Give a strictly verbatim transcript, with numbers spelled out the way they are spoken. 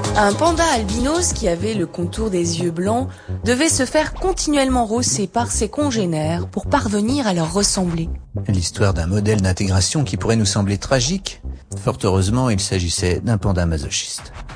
Un panda albinos qui avait le contour des yeux blancs devait se faire continuellement rosser par ses congénères pour parvenir à leur ressembler. L'histoire d'un modèle d'intégration qui pourrait nous sembler tragique. Fort heureusement, il s'agissait d'un panda masochiste.